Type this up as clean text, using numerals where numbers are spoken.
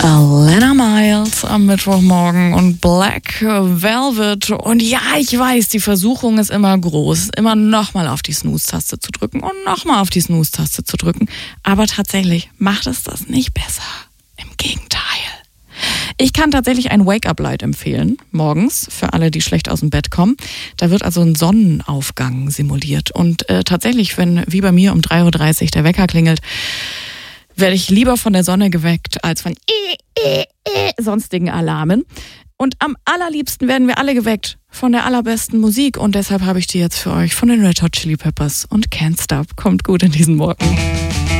Lena Miles am Mittwochmorgen und Black Velvet. Und ja, ich weiß, die Versuchung ist immer groß, immer nochmal auf die Snooze-Taste zu drücken und nochmal auf die Snooze-Taste zu drücken. Aber tatsächlich macht es das nicht besser. Im Gegenteil. Ich kann tatsächlich ein Wake-up-Light empfehlen, morgens, für alle, die schlecht aus dem Bett kommen. Da wird also ein Sonnenaufgang simuliert. Und tatsächlich, wenn wie bei mir um 3.30 Uhr der Wecker klingelt, werde ich lieber von der Sonne geweckt als von sonstigen Alarmen. Und am allerliebsten werden wir alle geweckt von der allerbesten Musik. Und deshalb habe ich die jetzt für euch von den Red Hot Chili Peppers und Can't Stop. Kommt gut in diesen Morgen.